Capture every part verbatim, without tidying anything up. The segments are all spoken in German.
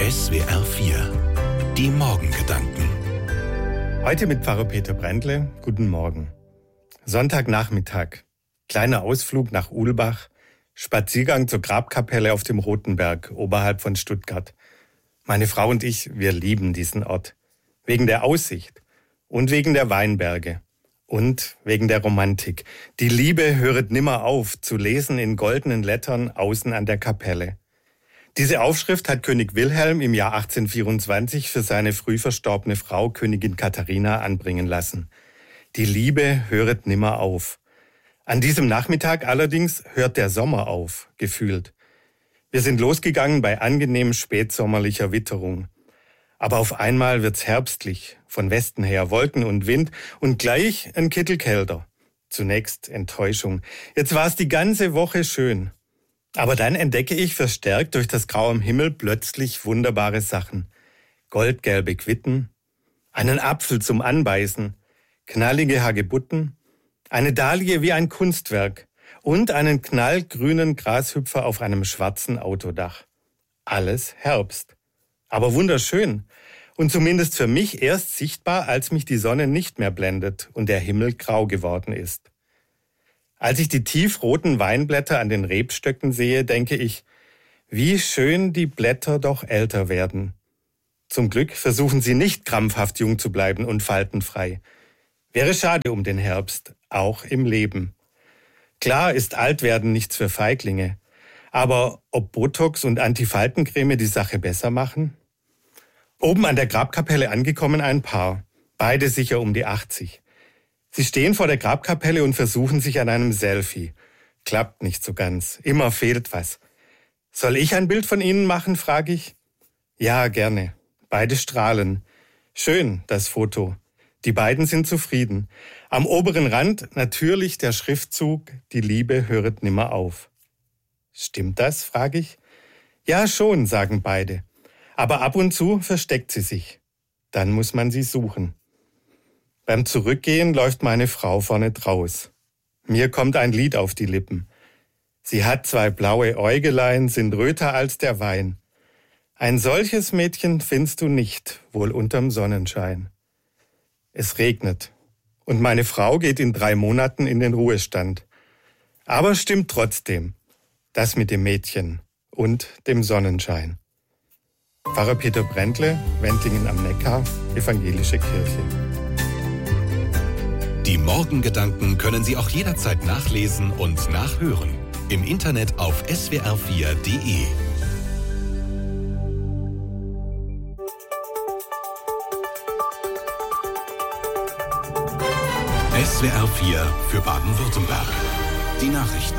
S W R vier. Die Morgengedanken. Heute mit Pfarrer Peter Brändle. Guten Morgen. Sonntagnachmittag. Kleiner Ausflug nach Uhlbach. Spaziergang zur Grabkapelle auf dem Rotenberg, oberhalb von Stuttgart. Meine Frau und ich, wir lieben diesen Ort. Wegen der Aussicht und wegen der Weinberge und wegen der Romantik. Die Liebe höret nimmer auf, zu lesen in goldenen Lettern außen an der Kapelle. Diese Aufschrift hat König Wilhelm im Jahr achtzehnhundertvierundzwanzig für seine früh verstorbene Frau Königin Katharina anbringen lassen. Die Liebe höret nimmer auf. An diesem Nachmittag allerdings hört der Sommer auf, gefühlt. Wir sind losgegangen bei angenehm spätsommerlicher Witterung. Aber auf einmal wird's herbstlich, von Westen her Wolken und Wind und gleich ein Kittel kälter. Zunächst Enttäuschung. Jetzt war's die ganze Woche schön. Aber dann entdecke ich verstärkt durch das Grau am Himmel plötzlich wunderbare Sachen. Goldgelbe Quitten, einen Apfel zum Anbeißen, knallige Hagebutten, eine Dahlie wie ein Kunstwerk und einen knallgrünen Grashüpfer auf einem schwarzen Autodach. Alles Herbst. Aber wunderschön. Und zumindest für mich erst sichtbar, als mich die Sonne nicht mehr blendet und der Himmel grau geworden ist. Als ich die tiefroten Weinblätter an den Rebstöcken sehe, denke ich, wie schön die Blätter doch älter werden. Zum Glück versuchen sie nicht krampfhaft jung zu bleiben und faltenfrei. Wäre schade um den Herbst, auch im Leben. Klar ist Altwerden nichts für Feiglinge. Aber ob Botox und Antifaltencreme die Sache besser machen? Oben an der Grabkapelle angekommen ein Paar, beide sicher um die achtzig. Sie stehen vor der Grabkapelle und versuchen sich an einem Selfie. Klappt nicht so ganz, immer fehlt was. Soll ich ein Bild von Ihnen machen, frage ich. Ja, gerne. Beide strahlen. Schön, das Foto. Die beiden sind zufrieden. Am oberen Rand natürlich der Schriftzug, die Liebe höret nimmer auf. Stimmt das, frage ich. Ja, schon, sagen beide. Aber ab und zu versteckt sie sich. Dann muss man sie suchen. Beim Zurückgehen läuft meine Frau vorne draus. Mir kommt ein Lied auf die Lippen. Sie hat zwei blaue Äugelein, sind röter als der Wein. Ein solches Mädchen findest du nicht, wohl unterm Sonnenschein. Es regnet und meine Frau geht in drei Monaten in den Ruhestand. Aber stimmt trotzdem, das mit dem Mädchen und dem Sonnenschein. Pfarrer Peter Brändle, Wendlingen am Neckar, Evangelische Kirche. Die Morgengedanken können Sie auch jederzeit nachlesen und nachhören. Im Internet auf S W R vier Punkt de. S W R vier für Baden-Württemberg. Die Nachrichten.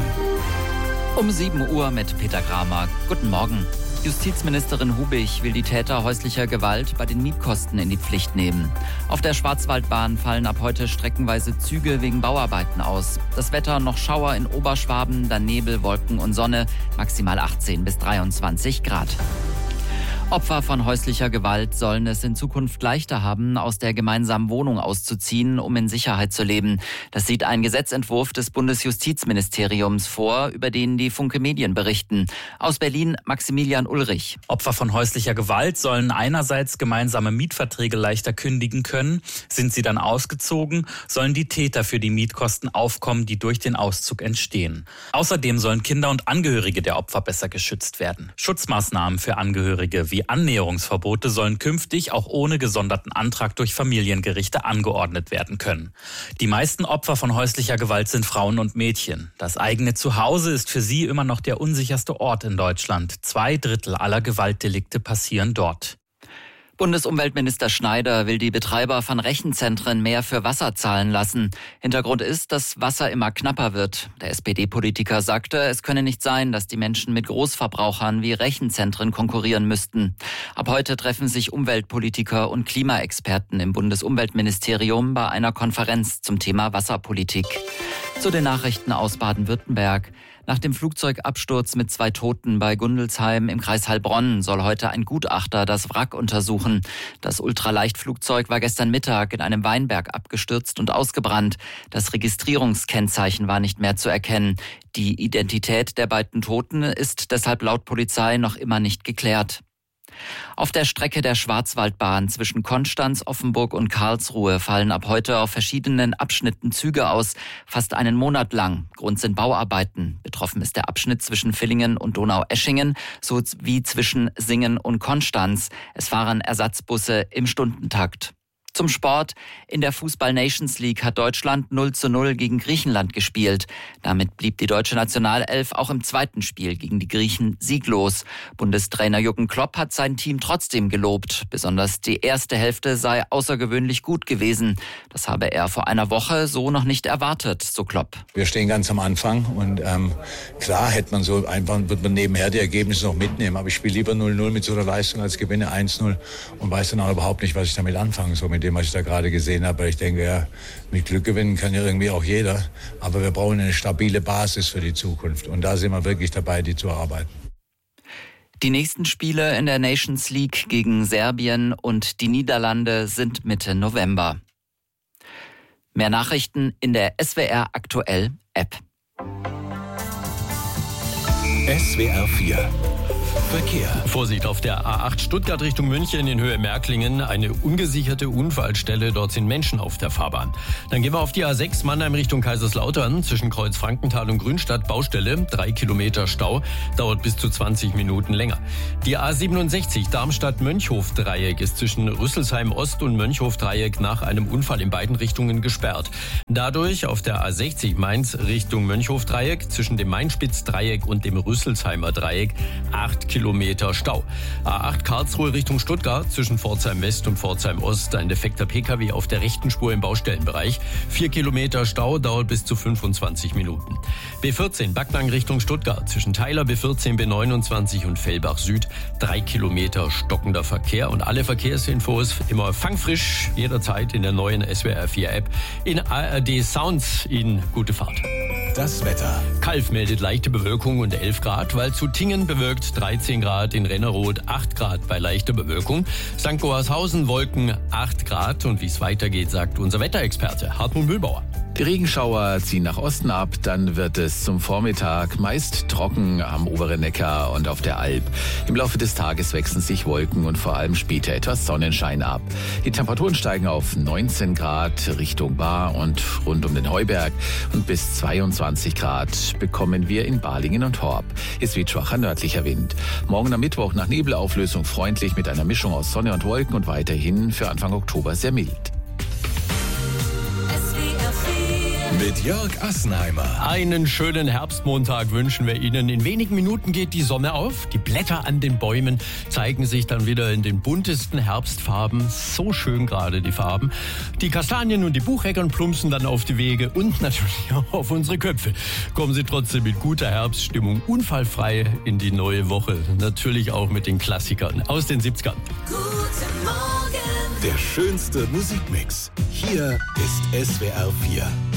Um sieben Uhr mit Peter Kramer. Guten Morgen. Justizministerin Hubig will die Täter häuslicher Gewalt bei den Mietkosten in die Pflicht nehmen. Auf der Schwarzwaldbahn fallen ab heute streckenweise Züge wegen Bauarbeiten aus. Das Wetter noch Schauer in Oberschwaben, dann Nebel, Wolken und Sonne, maximal achtzehn bis dreiundzwanzig Grad. Opfer von häuslicher Gewalt sollen es in Zukunft leichter haben, aus der gemeinsamen Wohnung auszuziehen, um in Sicherheit zu leben. Das sieht ein Gesetzentwurf des Bundesjustizministeriums vor, über den die Funke Medien berichten. Aus Berlin Maximilian Ulrich. Opfer von häuslicher Gewalt sollen einerseits gemeinsame Mietverträge leichter kündigen können. Sind sie dann ausgezogen, sollen die Täter für die Mietkosten aufkommen, die durch den Auszug entstehen. Außerdem sollen Kinder und Angehörige der Opfer besser geschützt werden. Schutzmaßnahmen für Angehörige wie Annäherungsverbote sollen künftig auch ohne gesonderten Antrag durch Familiengerichte angeordnet werden können. Die meisten Opfer von häuslicher Gewalt sind Frauen und Mädchen. Das eigene Zuhause ist für sie immer noch der unsicherste Ort in Deutschland. Zwei Drittel aller Gewaltdelikte passieren dort. Bundesumweltminister Schneider will die Betreiber von Rechenzentren mehr für Wasser zahlen lassen. Hintergrund ist, dass Wasser immer knapper wird. Der S P D-Politiker sagte, es könne nicht sein, dass die Menschen mit Großverbrauchern wie Rechenzentren konkurrieren müssten. Ab heute treffen sich Umweltpolitiker und Klimaexperten im Bundesumweltministerium bei einer Konferenz zum Thema Wasserpolitik. Zu den Nachrichten aus Baden-Württemberg. Nach dem Flugzeugabsturz mit zwei Toten bei Gundelsheim im Kreis Heilbronn soll heute ein Gutachter das Wrack untersuchen. Das Ultraleichtflugzeug war gestern Mittag in einem Weinberg abgestürzt und ausgebrannt. Das Registrierungskennzeichen war nicht mehr zu erkennen. Die Identität der beiden Toten ist deshalb laut Polizei noch immer nicht geklärt. Auf der Strecke der Schwarzwaldbahn zwischen Konstanz, Offenburg und Karlsruhe fallen ab heute auf verschiedenen Abschnitten Züge aus, fast einen Monat lang. Grund sind Bauarbeiten. Betroffen ist der Abschnitt zwischen Villingen und Donaueschingen sowie zwischen Singen und Konstanz. Es fahren Ersatzbusse im Stundentakt. Zum Sport. In der Fußball-Nations League hat Deutschland null zu null gegen Griechenland gespielt. Damit blieb die deutsche Nationalelf auch im zweiten Spiel gegen die Griechen sieglos. Bundestrainer Jürgen Klopp hat sein Team trotzdem gelobt. Besonders die erste Hälfte sei außergewöhnlich gut gewesen. Das habe er vor einer Woche so noch nicht erwartet, so Klopp. Wir stehen ganz am Anfang und ähm, klar hätte man so einfach, wird man nebenher die Ergebnisse noch mitnehmen. Aber ich spiele lieber null null mit so einer Leistung als gewinne eins null und weiß dann auch überhaupt nicht, was ich damit anfangen soll, mit dem, was ich da gerade gesehen habe. Ich denke, ja, mit Glück gewinnen kann ja irgendwie auch jeder. Aber wir brauchen eine stabile Basis für die Zukunft. Und da sind wir wirklich dabei, die zu erarbeiten. Die nächsten Spiele in der Nations League gegen Serbien und die Niederlande sind Mitte November. Mehr Nachrichten in der S W R Aktuell App. S W R vier Verkehr. Vorsicht auf der A acht Stuttgart Richtung München in Höhe Merklingen. Eine ungesicherte Unfallstelle. Dort sind Menschen auf der Fahrbahn. Dann gehen wir auf die A sechs Mannheim Richtung Kaiserslautern. Zwischen Kreuz Frankenthal und Grünstadt Baustelle. Drei Kilometer Stau. Dauert bis zu zwanzig Minuten länger. Die A siebenundsechzig Darmstadt-Mönchhof-Dreieck ist zwischen Rüsselsheim Ost und Mönchhof-Dreieck nach einem Unfall in beiden Richtungen gesperrt. Dadurch auf der A sechzig Mainz Richtung Mönchhof-Dreieck zwischen dem Mainspitz-Dreieck und dem Rüsselsheimer Dreieck acht Kilometer Stau. A acht Karlsruhe Richtung Stuttgart zwischen Pforzheim West und Pforzheim Ost. Ein defekter Pkw auf der rechten Spur im Baustellenbereich. vier Kilometer Stau, dauert bis zu fünfundzwanzig Minuten. B vierzehn Backnang Richtung Stuttgart zwischen Theiler B vierzehn B neunundzwanzig und Fellbach Süd. drei Kilometer stockender Verkehr. Und alle Verkehrsinfos immer fangfrisch, jederzeit in der neuen S W R vier App. In A R D Sounds. Ihnen gute Fahrt. Das Wetter. Kalf meldet leichte Bewölkung und elf Grad, weil zu Tingen bewölkt dreizehn Grad, in Renneroth acht Grad bei leichter Bewölkung. Sankt Goarshausen Wolken acht Grad und wie es weitergeht, sagt unser Wetterexperte Hartmut Mühlbauer. Die Regenschauer ziehen nach Osten ab, dann wird es zum Vormittag meist trocken am oberen Neckar und auf der Alp. Im Laufe des Tages wechseln sich Wolken und vor allem später etwas Sonnenschein ab. Die Temperaturen steigen auf neunzehn Grad Richtung Baar und rund um den Heuberg und bis zweiundzwanzig Grad bekommen wir in Balingen und Horb. Es weht schwacher nördlicher Wind. Morgen am Mittwoch nach Nebelauflösung freundlich mit einer Mischung aus Sonne und Wolken und weiterhin für Anfang Oktober sehr mild. Mit Jörg Assenheimer. Einen schönen Herbstmontag wünschen wir Ihnen. In wenigen Minuten geht die Sonne auf. Die Blätter an den Bäumen zeigen sich dann wieder in den buntesten Herbstfarben. So schön gerade die Farben. Die Kastanien und die Bucheckern plumpsen dann auf die Wege und natürlich auch auf unsere Köpfe. Kommen Sie trotzdem mit guter Herbststimmung unfallfrei in die neue Woche. Natürlich auch mit den Klassikern aus den siebzigern. Der schönste Musikmix. Hier ist S W R vier.